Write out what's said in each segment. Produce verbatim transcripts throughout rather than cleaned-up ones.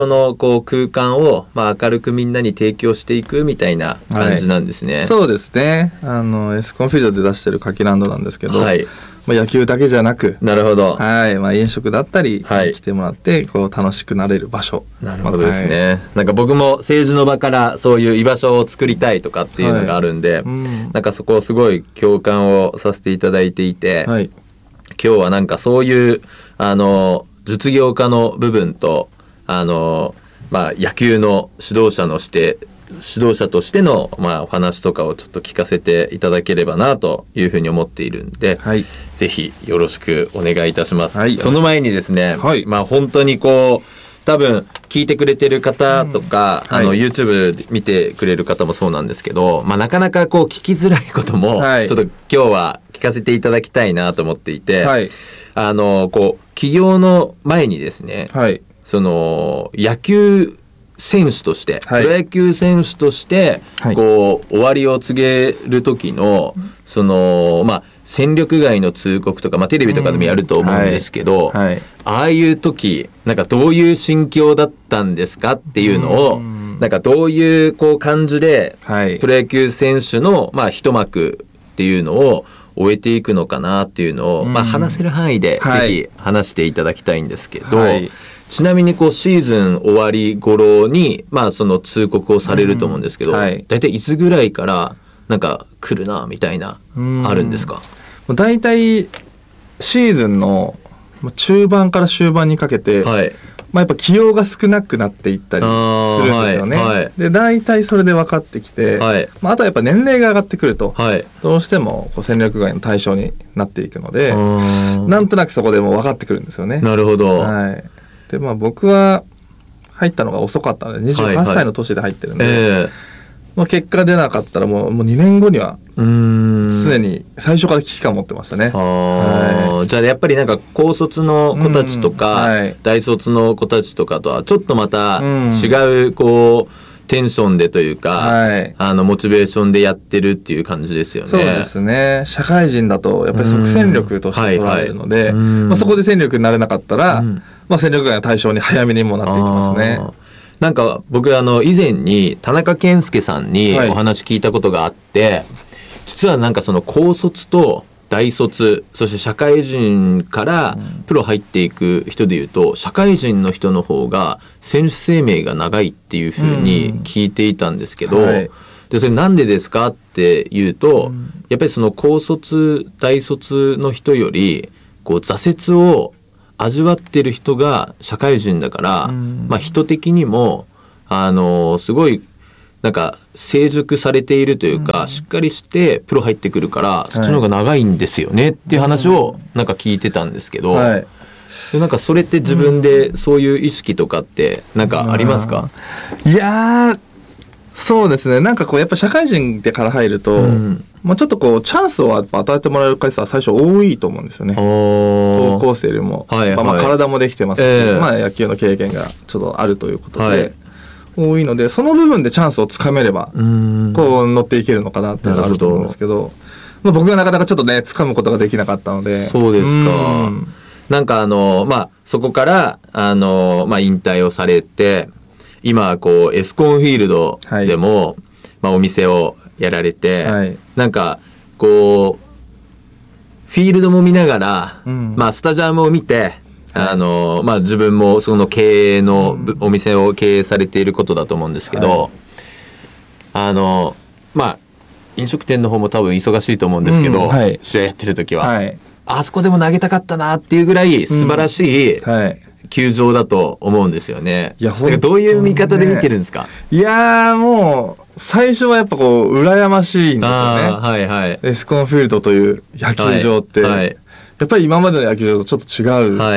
このこう空間をまあ明るくみんなに提供していくみたいな感じなんですね。 はい、そうですね。あのエスコンフィールドで出してるカキランドなんですけど、はい、まあ、野球だけじゃなく、 なるほど、 はい、まあ、飲食だったり、はい、来てもらってこう楽しくなれる場所。 なるほどですね。はい、なんか僕も政治の場からそういう居場所を作りたいとかっていうのがあるんで、はい、うん、なんかそこをすごい共感をさせていただいていて、はい、今日はなんかそういうあの実業家の部分とあの、まあ、野球の指導者のして指導者としての、まあ、お話とかをちょっと聞かせていただければなというふうに思っているんで、はい、ぜひよろしくお願いいたします。はい、その前にですね、はい、まあ本当にこう多分聞いてくれてる方とか、うん、あの、はい、YouTube 見てくれる方もそうなんですけど、まあ、なかなかこう聞きづらいことも、はい、ちょっと今日は聞かせていただきたいなと思っていて、はい、あのこう起業の前にですね、はい、その野球選手として、はい、プロ野球選手として、はい、こう終わりを告げる時のそのまあ戦力外の通告とか、まあ、テレビとかでもやると思うんですけど、うん、はいはい、ああいう時なんかどういう心境だったんですかっていうのを、うん、なんかどういうこう感じで、はい、プロ野球選手のまあ一幕っていうのを終えていくのかなっていうのを、うん、まあ、話せる範囲でぜひ話していただきたいんですけど、はい、ちなみにこうシーズン終わり頃に、まあ、その通告をされると思うんですけど、うん、はい、だいたいいつぐらいからなんか来るなみたいな、うん、あるんですか？ だいたいシーズンの中盤から終盤にかけて、はい、まあ、やっぱ起用が少なくなっていったりするんですよね。はいはい、で大体それで分かってきて、はい、まあ、あとはやっぱ年齢が上がってくると、はい、どうしてもこう戦力外の対象になっていくので、なんとなくそこでもう分かってくるんですよね。 なるほど。 はい、でまあ、僕は入ったのが遅かったのでにじゅうはっさいの年で入ってるんで、はいはい、えーまあ、結果出なかったらもう、もうにねんごにはすでに最初から危機感持ってましたね。 あ、はい、じゃあやっぱりなんか高卒の子たちとか、はい、大卒の子たちとかとはちょっとまた違うこうテンションでというか、はい、あのモチベーションでやってるっていう感じですよね。 そうですね。社会人だとやっぱり即戦力として捉えるので、はいはい、まあ、そこで戦力になれなかったら、まあ、戦力外の対象に早めにもなっていきますね。 なんか僕あの以前に田中健介さんにお話聞いたことがあって、はい、実はなんかその高卒と大卒そして社会人からプロ入っていく人でいうと、社会人の人の方が選手生命が長いっていうふうに聞いていたんですけど、はい、でそれなんでですかっていうと、やっぱりその高卒大卒の人よりこう挫折を味わってる人が社会人だから、まあ、人的にもあのすごいなんか成熟されているというか、しっかりしてプロ入ってくるから、そっちの方が長いんですよねっていう話をなんか聞いてたんですけど、はい、なんかそれって自分でそういう意識とかってなんかありますか？ いやーそうですね。なんかこうやっぱ社会人でから入ると、うん、まあ、ちょっとこうチャンスを与えてもらえる回数は最初多いと思うんですよね。高校生よりも、はいはい、まあ、まあ体もできてますし、えーまあ、野球の経験がちょっとあるということで、はい、多いのでその部分でチャンスをつかめればこう乗っていけるのかなっていうのがあると思うんですけど、まあ、僕がなかなかちょっとねつかむことができなかったので。 そうですか。なんかあのまあそこからあの、まあ、引退をされて今こうエスコンフィールドでも、はい、まあ、お店をやられて、はい、なんかこうフィールドも見ながら、うん、まあ、スタジアムを見て、はい、あのまあ、自分もその経営のお店を経営されていることだと思うんですけど、はい、あのまあ飲食店の方も多分忙しいと思うんですけど、うん、はい、試合やってる時は、はい、あそこでも投げたかったなっていうぐらい素晴らしい、うん、はい、球場だと思うんですよね。いや本当にね、どういう見方で見てるんですか？ いやーもう最初はやっぱこう羨ましいんですよね。 はいはい、 エスコンフィールドという野球場って、はいはい、やっぱり今までの野球場とちょっと違うし、はい、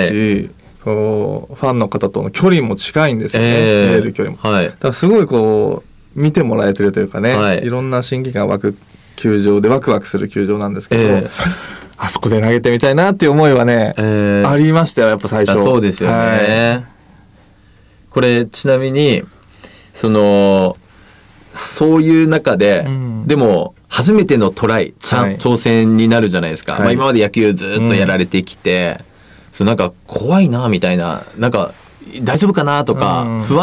こうファンの方との距離も近いんですよね、えー、見える距離も、はい、だからすごいこう見てもらえてるというかね、はい、いろんな親近感が湧く球場でワクワクする球場なんですけど、えーあそこで投げてみたいなっていう思いはね、えー、ありましたよやっぱ最初。 そうですよね、はい、これちなみにそのそういう中で、うん、でも初めてのトライ、はい、挑戦になるじゃないですか、はい、まあ、今まで野球ずっとやられてきて、うん、そうなんか怖いなみたいな、なんか大丈夫かなとか、不安